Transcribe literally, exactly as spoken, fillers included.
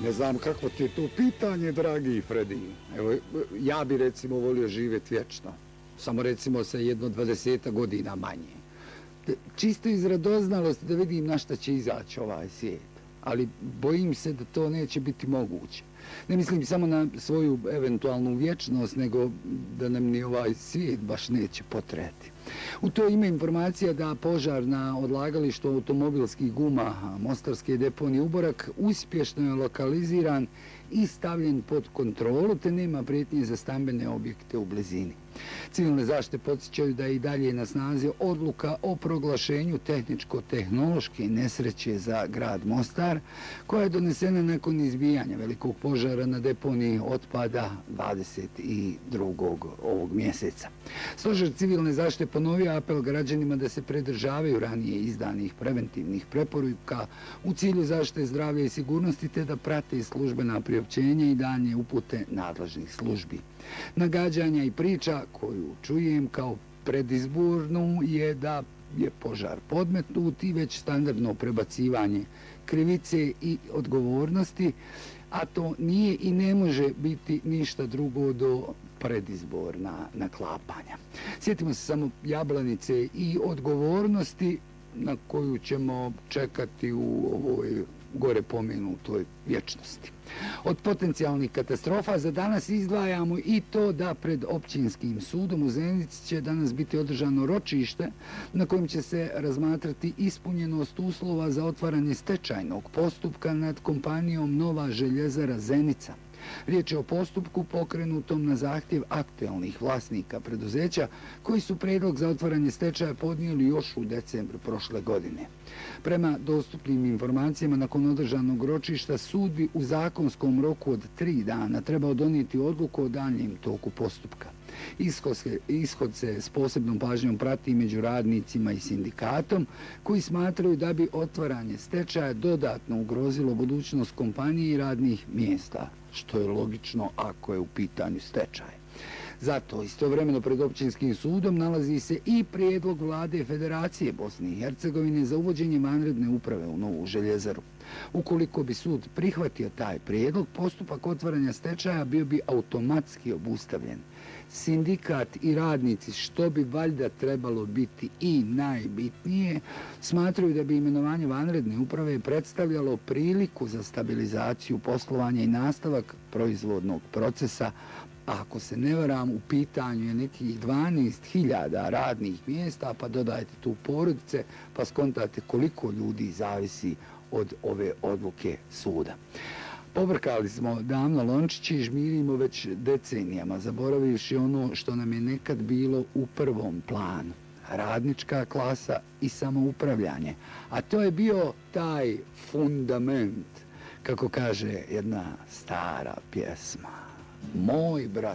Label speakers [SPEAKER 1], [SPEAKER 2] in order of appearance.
[SPEAKER 1] Ne znam kako ti je to pitanje, dragi Fredi. Evo, ja bi recimo volio živjeti vječno. Samo recimo sa jedno dvadeseta godina manje. Čisto iz radoznalosti da vidim na šta će izaći ovaj svijet. Ali bojim se da to neće biti moguće. Ne mislim samo na svoju eventualnu vječnost, nego da nam ni ovaj svijet baš neće potreti. U to ima informacija da požar na odlagalištu automobilskih guma Mostarske deponije Uborak uspješno je lokaliziran i stavljen pod kontrolu, te nema prijetnje za stambene objekte u blizini. Civilne zaštite podsjećaju da je i dalje na snazi odluka o proglašenju tehničko-tehnološke nesreće za grad Mostar, koja je donesena nakon izbijanja velikog požara na deponiji otpada dvadeset drugog ovog mjeseca. Stožer civilne zaštite ponovio apel građanima da se pridržavaju ranije izdanih preventivnih preporuka u cilju zaštite zdravlja i sigurnosti, te da prate službena priopćenja i danje upute nadležnih službi. Nagađanja i priča koju čujem kao predizbornu je da je požar podmetnut i već standardno prebacivanje krivice i odgovornosti, a to nije i ne može biti ništa drugo do predizborna naklapanja. Sjetimo se samo Jablanice i odgovornosti na koju ćemo čekati u ovoj gore pomenutoj vječnosti. Od potencijalnih katastrofa za danas izdvajamo i to da pred općinskim sudom u Zenici će danas biti održano ročište na kojem će se razmatrati ispunjenost uslova za otvaranje stečajnog postupka nad kompanijom Nova željezara Zenica. Riječ je o postupku pokrenutom na zahtjev aktualnih vlasnika preduzeća koji su predlog za otvaranje stečaja podnijeli još u decembru prošle godine. Prema dostupnim informacijama, nakon održanog ročišta, sud bi u zakonskom roku od tri dana trebao donijeti odluku o daljem toku postupka. Ishod se s posebnom pažnjom prati među radnicima i sindikatom, koji smatraju da bi otvaranje stečaja dodatno ugrozilo budućnost kompanije i radnih mjesta, što je logično ako je u pitanju stečaj. Zato istovremeno pred općinskim sudom nalazi se i prijedlog vlade Federacije Bosne i Hercegovine za uvođenje vanredne uprave u Novu željezaru. Ukoliko bi sud prihvatio taj prijedlog, postupak otvaranja stečaja bio bi automatski obustavljen. Sindikat i radnici, što bi valjda trebalo biti i najbitnije, smatraju da bi imenovanje vanredne uprave predstavljalo priliku za stabilizaciju poslovanja i nastavak proizvodnog procesa. Ako se ne varam, u pitanju je nekih dvanaest hiljada radnih mjesta, pa dodajte tu porodice, pa skontate koliko ljudi zavisi od ove odluke suda. Pobrkali smo davno lončići i žmirimo već decenijama, zaboravivši ono što nam je nekad bilo u prvom planu. Radnička klasa i samoupravljanje. A to je bio taj fundament, kako kaže jedna stara pjesma. Moj brat